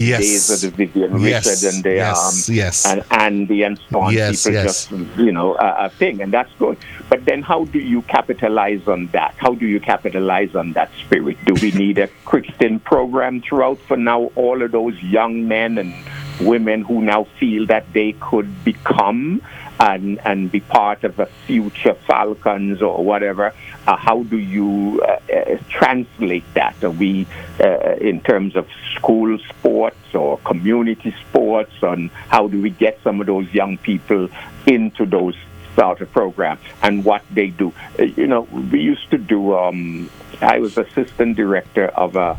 days of the Vivian Richard and the and Andy and Spawn people just a thing, and that's good. But then how do you capitalize on that? How do you capitalize on that spirit? Do we need a Christian program throughout for now all of those young men and women who now feel that they could become and be part of a future Falcons or whatever? How do you translate that? Are we, in terms of school sports or community sports, and how do we get some of those young people into those sort of programs and what they do? We used to do, I was assistant director of a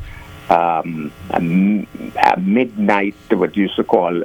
midnight, what you used to call,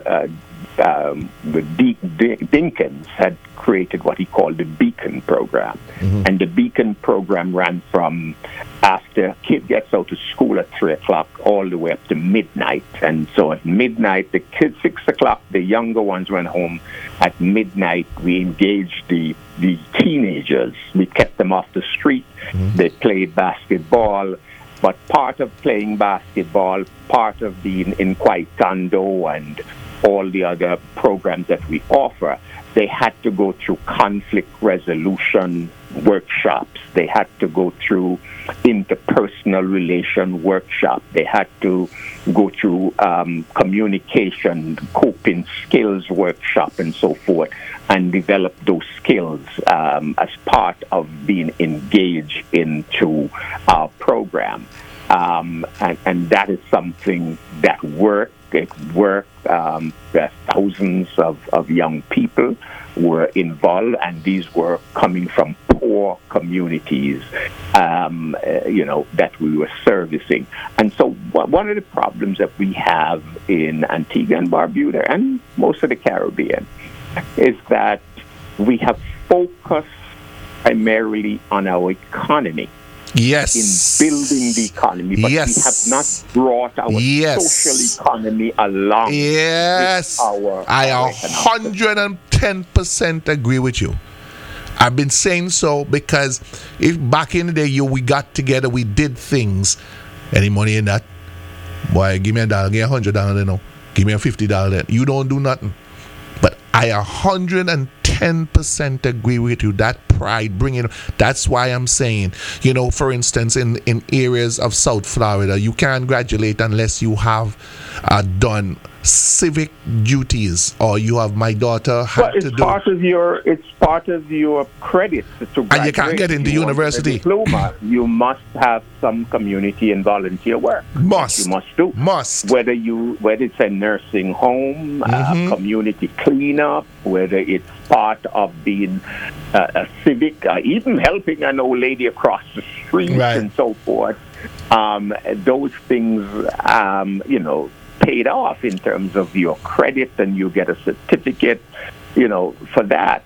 Dinkins had created what he called the Beacon program. And the Beacon program ran from after a kid gets out of school at 3 o'clock all the way up to midnight. And so at midnight, the kids, 6 o'clock, the younger ones went home. At midnight, we engaged the teenagers. We kept them off the street. They played basketball. But part of playing basketball, part of being in Kwaikando and all the other programs that we offer, they had to go through conflict resolution workshops. They had to go through interpersonal relation workshop. They had to go through communication, coping skills workshop, and so forth, and develop those skills as part of being engaged into our program. And that is something that worked. Thousands of young people were involved, and these were coming from poor communities, that we were servicing. And so one of the problems that we have in Antigua and Barbuda and most of the Caribbean is that we have focused primarily on our economy. Yes. In building the economy, but we have not brought our social economy along with our I 110% agree with you. I've been saying so because if back in the day we got together, we did things. Any money in that? Boy, give me $1, give me $100 now. Give me a $50. You don't do nothing. But I 110% agree with you. That pride, bringing. That's why I'm saying, for instance, in areas of South Florida, you can't graduate unless you have done civic duties, or you have. My daughter had to do. It's part of your credits to graduate. And you can't get into university. Diploma, you must have some community and volunteer work. You must do. Whether it's a nursing home, community cleanup, whether it's part of being a civic, even helping an old lady across the street and so forth. Those things, paid off in terms of your credit, and you get a certificate, for that.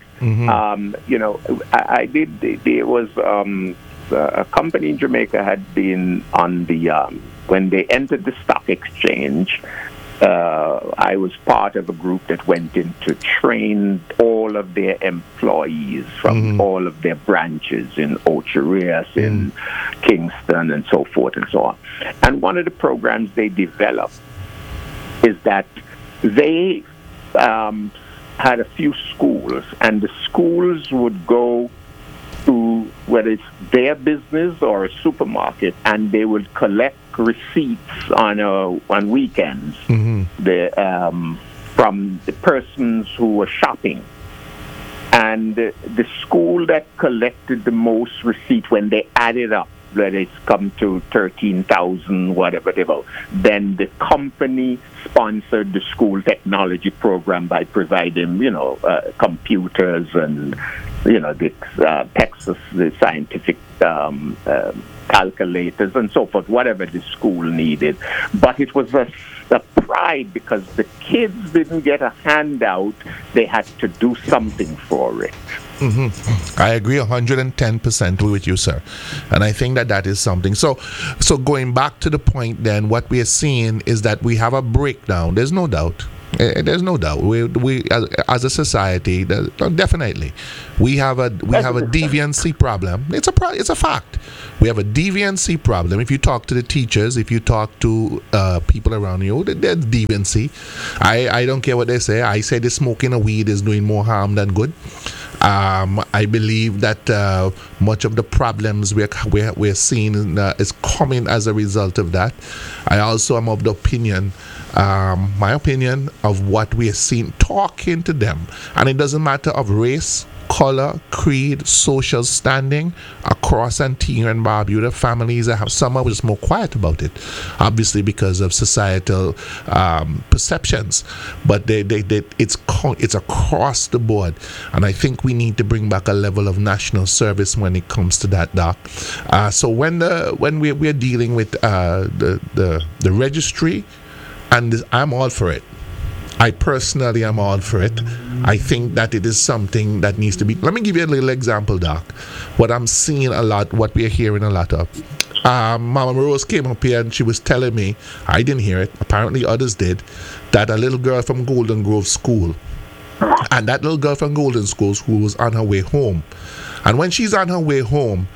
I did. There was a company in Jamaica had been on the when they entered the stock exchange. I was part of a group that went in to train all of their employees from all of their branches in Ocho Rios, in Kingston, and so forth and so on. And one of the programs they developed is that they had a few schools, and the schools would go to whether it's their business or a supermarket, and they would collect receipts on weekends from the persons who were shopping. And the school that collected the most receipts, when they added up, whether it's come to 13,000, whatever they were, then the company sponsored the school technology program by providing, computers and, the Texas, the scientific calculators and so forth, whatever the school needed. But it was a pride because the kids didn't get a handout. They had to do something for it. I agree 110% with you, sir. And I think that is something. So going back to the point then, what we are seeing is that we have a breakdown. There's no doubt. There's no doubt. We as a society, definitely, we have a deviancy problem. It's a fact. We have a deviancy problem. If you talk to the teachers, if you talk to people around you, there's deviancy. I don't care what they say. I say the smoking of weed is doing more harm than good. I believe that much of the problems we're seeing is coming as a result of that. I also am of the opinion, my opinion of what we are seeing, talking to them, and it doesn't matter of race, color, creed, social standing across Antigua and Barbuda. Families that have some are just more quiet about it, obviously because of societal perceptions. But it's across the board, and I think we need to bring back a level of national service when it comes to that, Doc. So when we're dealing with the registry, and I'm all for it. I personally am all for it. I think that it is something that needs to be. Let me give you a little example, Doc. What I'm seeing a lot, what we're hearing a lot of. Mama Rose came up here and she was telling me, I didn't hear it, apparently others did, that a little girl from Golden Grove School, and that little girl from Golden School was on her way home. And when she's on her way home,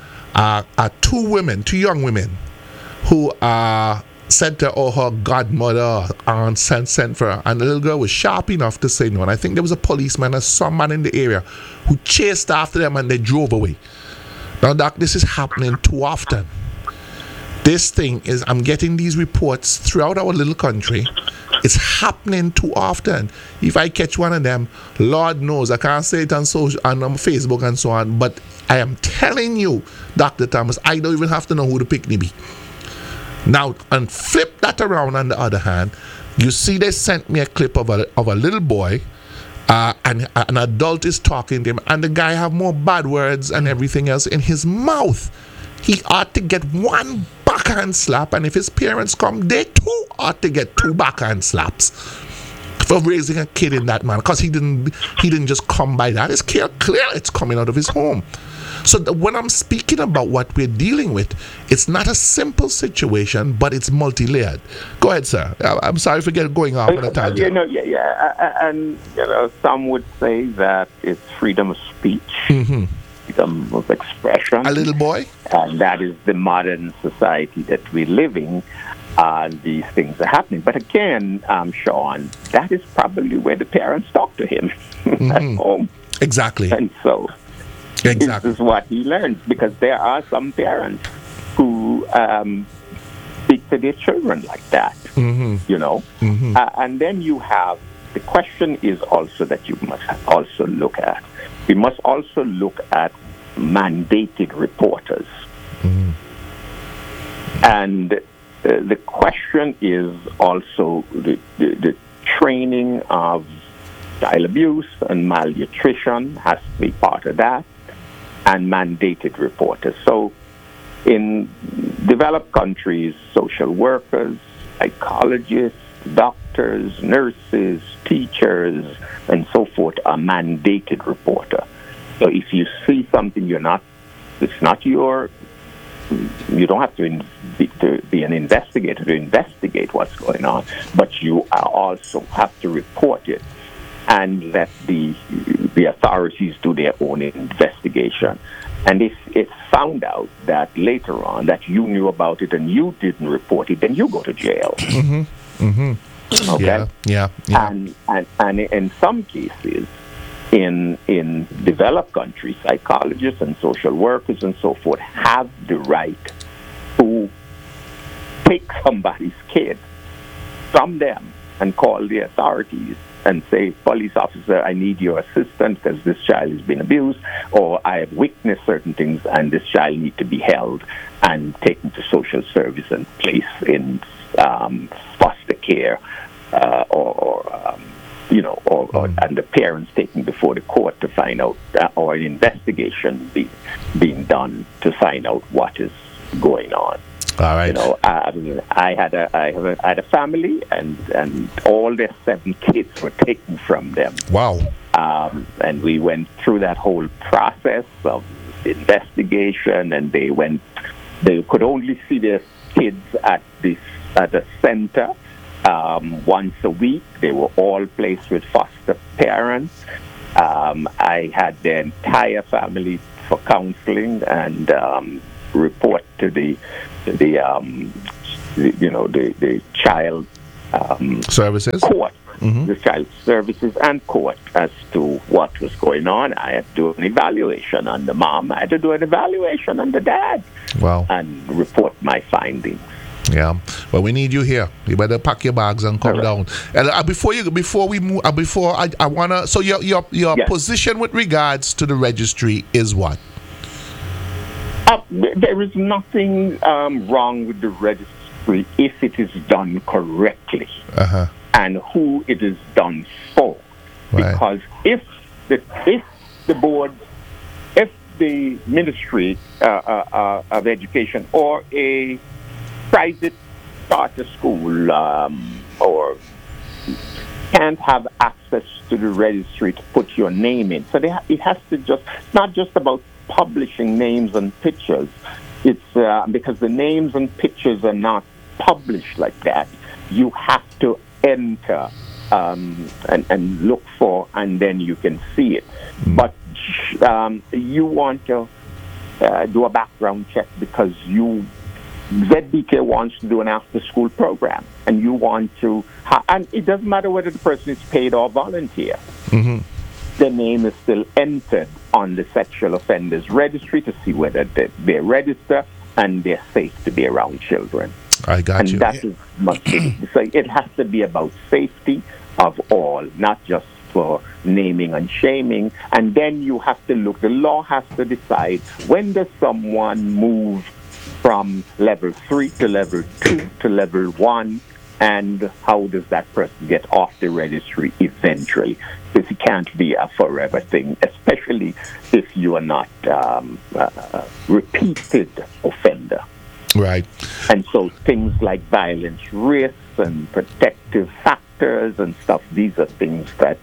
two young women who said to her, or her godmother aunt sent for her, and the little girl was sharp enough to say no. And I think there was a policeman or some man in the area who chased after them and they drove away. Now, Doc, this is happening too often. This thing is, I'm getting these reports throughout our little country. It's happening too often. If I catch one of them, Lord knows, I can't say it on Facebook and so on, but I am telling you, Dr. Thomas, I don't even have to know who the picnic be. Now, and flip that around on the other hand, you see they sent me a clip of a little boy, and an adult is talking to him, and the guy have more bad words and everything else in his mouth. He ought to get one backhand slap, and if his parents come, they too ought to get two backhand slaps for raising a kid in that manner, because he didn't just come by that. It's clear it's coming out of his home. So when I'm speaking about what we're dealing with, it's not a simple situation, but it's multi-layered. Go ahead, sir. I'm sorry for going off on a tangent. And some would say that it's freedom of speech, freedom of expression. A little boy? And that is the modern society that we're living. And these things are happening. But again, Sean, that is probably where the parents talk to him at home. Exactly. And so this is what he learns, because there are some parents who speak to their children like that, and then you have, the question is also that you must also look at. We must also look at mandated reporters. And the question is also the training of child abuse and malnutrition has to be part of that, and mandated reporters. So in developed countries, social workers, psychologists, doctors, nurses, teachers, and so forth are mandated reporter. So if you see something you don't have to be an investigator to investigate what's going on, but you also have to report it and let the authorities do their own investigation. And if it's found out that later on that you knew about it and you didn't report it, then you go to jail. Okay? Yeah. And in some cases, in developed countries, psychologists and social workers and so forth have the right to take somebody's kid from them and call the authorities and say, police officer, I need your assistance because this child has been abused, or I have witnessed certain things and this child needs to be held and taken to social service and placed in foster care, and the parents taken before the court to find out, or an investigation being done to find out what is going on. All right. I had a family, and all their 7 kids were taken from them. Wow. And we went through that whole process of investigation, and they could only see their kids at a center, once a week. They were all placed with foster parents. I had the entire family for counseling and report to the child services court, the child services and court as to what was going on. I had to do an evaluation on the mom. I had to do an evaluation on the dad. Wow. And report my findings. Yeah, well, we need you here. You better pack your bags and come down. And before we move, I wanna. So your yes. position with regards to the registry is what? There is nothing wrong with the registry if it is done correctly, and who it is done for. Right. Because if the board, if the Ministry of Education or a private charter school or can't have access to the registry to put your name in. So it has to it's not just about publishing names and pictures. It's because the names and pictures are not published like that. You have to enter and look for, and then you can see it. But you want to do a background check because ZBK wants to do an after-school program, and you want to, and it doesn't matter whether the person is paid or volunteer. The name is still entered on the sexual offenders registry to see whether they're registered and they're safe to be around children. I got you. And that is much. So it has to be about safety of all, not just for naming and shaming. And then you have to look. The law has to decide when does someone move from level 3 to level 2 to level 1, and how does that person get off the registry eventually? Because it can't be a forever thing, especially if you are not a repeated offender. Right. And so things like violence risks and protective factors and stuff, these are things that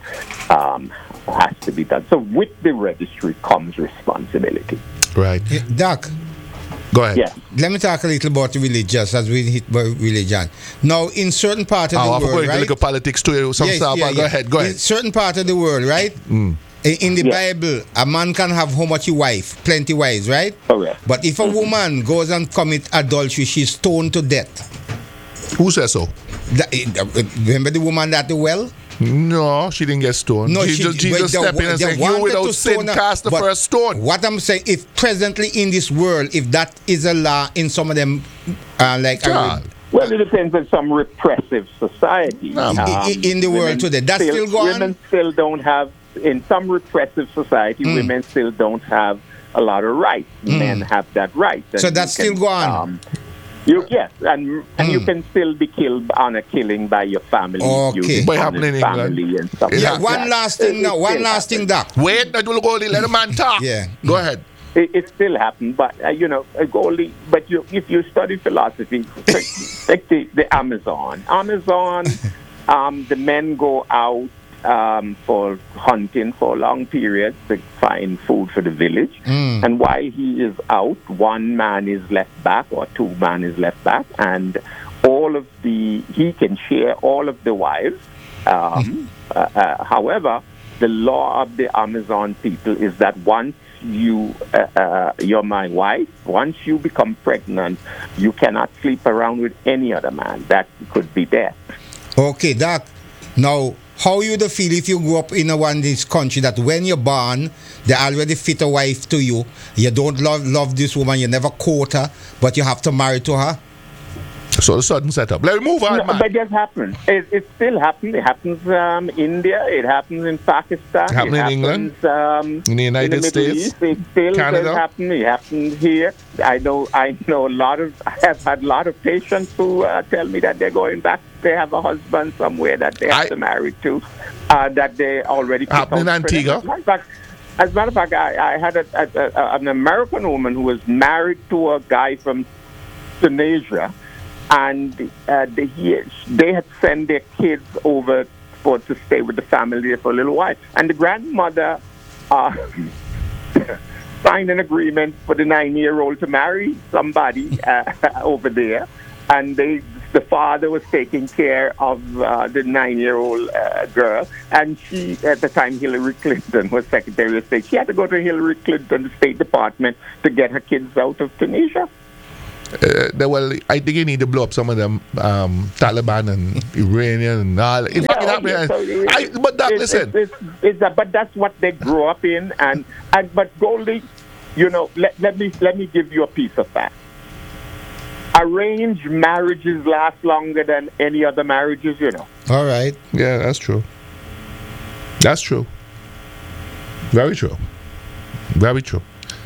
has to be done. So with the registry comes responsibility. Right. Doc, go ahead. Yes. let me talk a little about religious as we hit religion. Now, in certain part of the world, right? Look at politics too. Go ahead. In certain part of the world, right? In the Bible, a man can have how much wife? Plenty wives, right? Correct. But if a woman goes and commit adultery, she's stoned to death. Who says so? Remember the woman at the well? No, she didn't get stoned. No, Jesus stepped in and said, "You without sin cast the first stone." What I'm saying, if presently in this world, if that is a law in some of them, well, it depends on some repressive society. In the world today, that's still going on? Women still don't have, in some repressive society, women still don't have a lot of rights. Men have that right. So that's still going on? Yes, and you can still be killed on a killing by your family. Okay. What happened in England? And stuff one last thing now. One last thing, Doc. Wait, let the man talk. Yeah. Go ahead. It still happens, but if you study philosophy, take the Amazon. The men go out for hunting for long periods to find food for the village. And while he is out, one man is left back or two men is left back, and he can share all of the wives. However, the law of the Amazon people is that once you're my wife, once you become pregnant, you cannot sleep around with any other man. That could be death. Okay, Doc. Now, how you feel if you grew up in this country that when you're born, they already fit a wife to you. You don't love this woman, you never court her, but you have to marry to her? So the sudden setup. Let me move on, man. But it happens. It still happens. It happens in India. It happens in Pakistan. It happens in England. In the United States. East. It still Canada. happens. It happens here. I know I have had a lot of patients who tell me that they're going back. They have a husband somewhere that they have to marry to, that they already happened in Antigua. As a matter of fact, I had an American woman who was married to a guy from Tunisia. And they had sent their kids over to stay with the family for a little while. And the grandmother signed an agreement for the 9-year-old to marry somebody over there. And they the father was taking care of the 9-year-old girl, and she, at the time Hillary Clinton was Secretary of State, she had to go to Hillary Clinton's State Department to get her kids out of Tunisia. Well, I think you need to blow up some of them Taliban and Iranian and all. But Doc, listen. But that's what they grew up in, and but Goldie, let me give you a piece of fact. Arranged marriages last longer than any other marriages, All right. Yeah, that's true. That's true. Very true. Very true.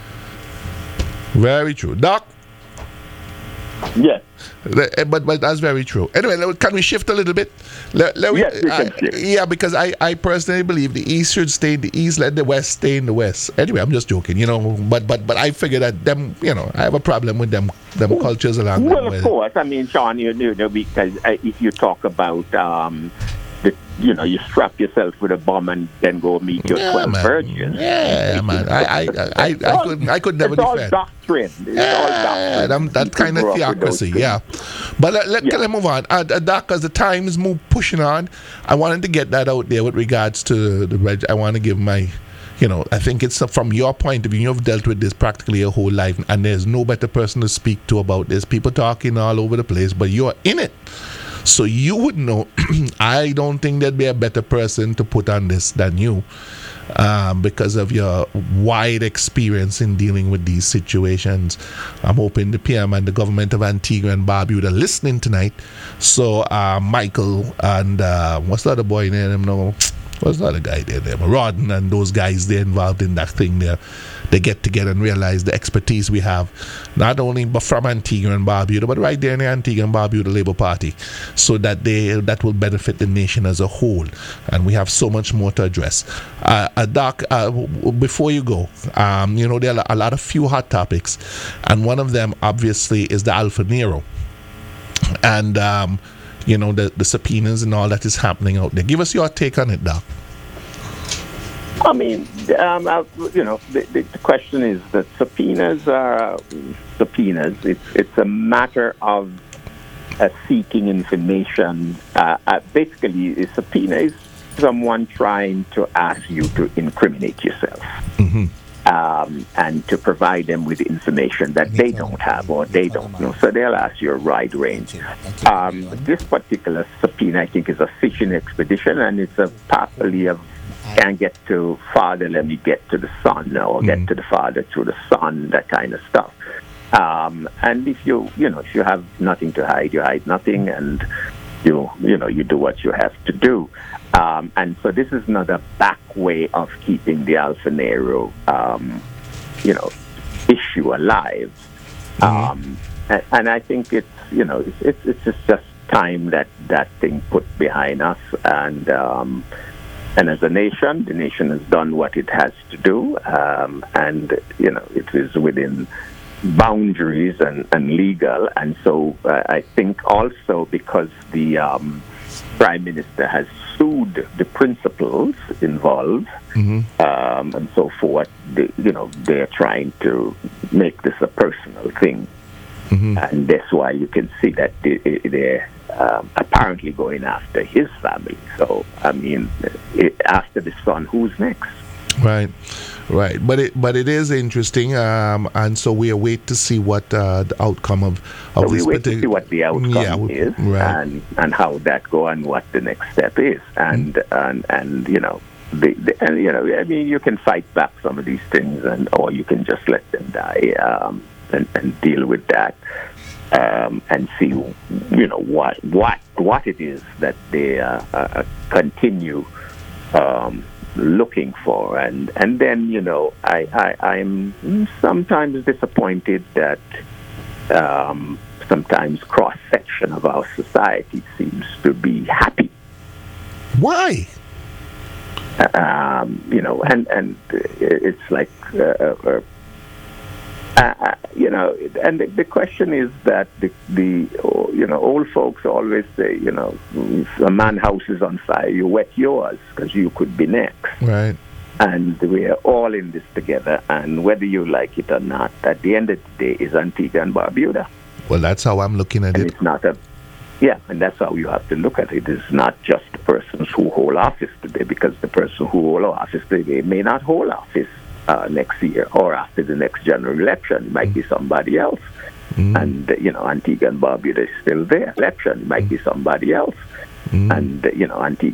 Very true. Doc? Yes. But that's very true. Anyway, can we shift a little bit? Yes, we can shift. Yeah, because I personally believe the East should stay in the East, let the West stay in the West. Anyway, I'm just joking, But I figure that them, I have a problem with them cultures along. Well, of course. I mean, Sean, because if you talk about you strap yourself with a bomb and then go meet your 12 virgins. Yeah, man. I could never defend. It's all doctrine. That kind of theocracy, yeah. But let's move on. Doc, as the time is pushing on, I wanted to get that out there with regards to the I want to give my... I think it's from your point of view, you've dealt with this practically your whole life, and there's no better person to speak to about this. People talking all over the place, but you're in it. So you would know. I don't think there'd be a better person to put on this than you, because of your wide experience in dealing with these situations. I'm hoping the PM and the government of Antigua and Barbuda are listening tonight. So Michael and what's the other boy name? No. What's the other guy there? Rodden and those guys, they're involved in that thing there. They get together and realize the expertise we have, not only but from Antigua and Barbuda, but right there in the Antigua and Barbuda Labour Party, so that that will benefit the nation as a whole. And we have so much more to address. Doc, before you go, there are a lot of few hot topics, and one of them obviously is the Alpha Nero. And the subpoenas and all that is happening out there. Give us your take on it, Doc. I mean, the question is that subpoenas are subpoenas. It's a matter of seeking information. Basically, a subpoena is someone trying to ask you to incriminate yourself. Mm-hmm. And to provide them with information that they don't have or they don't know. So they'll ask you a wide range. This particular subpoena, I think, is a fishing expedition, and it's a partly of can't get to father, let me get to the son, or get to the father through the son, that kind of stuff. And if if you have nothing to hide, you hide nothing, and you do what you have to do. And so this is not a back way of keeping the Alpha Nero, issue alive. And I think it's just time that thing put behind us. And as a nation, the nation has done what it has to do. And it is within boundaries and legal. And so I think also because the Prime Minister has sued the principals involved, and so forth. They're trying to make this a personal thing, and that's why you can see that they're apparently going after his family. So I mean, after the son, who's next? Right. But it is interesting, and so we await to see what the outcome of so this. We wait to see what the outcome is, right. and how that go, and what the next step is, and I mean, you can fight back some of these things, or you can just let them die, and deal with that, and see what it is that they continue looking for, and then I'm sometimes disappointed that sometimes cross section of our society seems to be happy. Why? And it's like and the question is that the old folks always say, if a man's house is on fire, you wet yours because you could be next. Right. And we are all in this together, and whether you like it or not, at the end of the day, is Antigua and Barbuda. Well, that's how I'm looking at and it. It's not a Yeah, and that's how you have to look at it. It's not just the persons who hold office today, because the person who hold office today may not hold office next year or after the next general election. It might be somebody else. And, Antigua and Barbuda is still there. Election, it might be somebody else. And, Antigua